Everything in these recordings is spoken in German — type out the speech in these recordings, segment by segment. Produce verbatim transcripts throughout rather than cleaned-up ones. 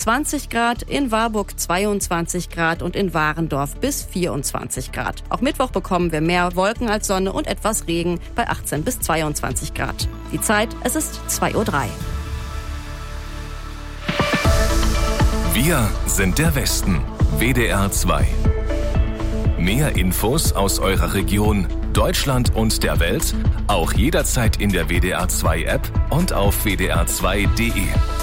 zwanzig Grad, in Warburg zweiundzwanzig Grad und in Warendorf bis vierundzwanzig Grad. Auch Mittwoch bekommen wir mehr Wolken als Sonne und etwas Regen bei achtzehn bis zweiundzwanzig Grad. Die Zeit, es ist zwei Uhr drei. Wir sind der Westen. W D R zwei. Mehr Infos aus eurer Region, Deutschland und der Welt auch jederzeit in der W D R zwei App und auf w d r zwei punkt d e.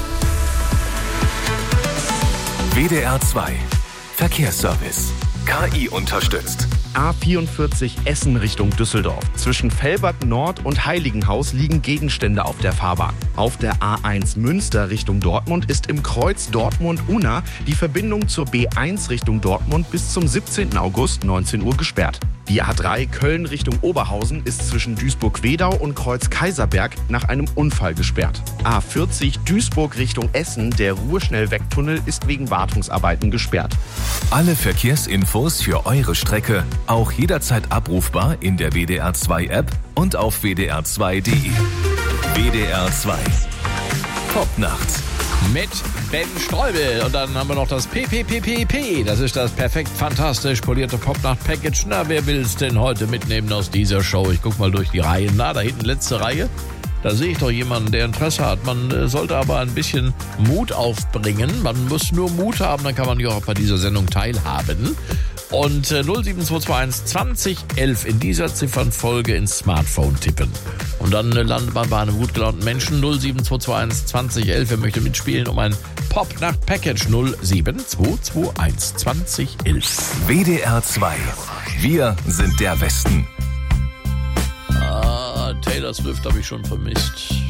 W D R zwei Verkehrsservice. K I unterstützt. A vierundvierzig Essen Richtung Düsseldorf. Zwischen Velbert Nord und Heiligenhaus liegen Gegenstände auf der Fahrbahn. Auf der A eins Münster Richtung Dortmund ist im Kreuz Dortmund-Unna die Verbindung zur B eins Richtung Dortmund bis zum siebzehnten August neunzehn Uhr gesperrt. Die A drei Köln Richtung Oberhausen ist zwischen Duisburg-Wedau und Kreuz Kaiserberg nach einem Unfall gesperrt. A vierzig Duisburg Richtung Essen, der Ruhrschnellwegtunnel, ist wegen Wartungsarbeiten gesperrt. Alle Verkehrsinfos für eure Strecke auch jederzeit abrufbar in der W D R zwei App und auf w d r zwei punkt d e. W D R zwei Popnacht mit Ben Streubel. Und dann haben wir noch das P P P P P. Das ist das perfekt fantastisch polierte Popnacht-Package. Na, wer will es denn heute mitnehmen aus dieser Show? Ich guck mal durch die Reihen. Na, da hinten letzte Reihe. Da sehe ich doch jemanden, der Interesse hat. Man äh, sollte aber ein bisschen Mut aufbringen. Man muss nur Mut haben, dann kann man ja auch bei dieser Sendung teilhaben. Und äh, null sieben zwei zwei eins zwanzig elf in dieser Ziffernfolge ins Smartphone tippen. Und dann äh, landet man bei einem gut gelaunten Menschen. null sieben zwei zwei eins zwanzig elf, wer möchte mitspielen um ein Pop-Nacht-Package. null sieben zwei zwei eins zwanzig elf. W D R zwei. Wir sind der Westen. Ah, Taylor Swift habe ich schon vermisst.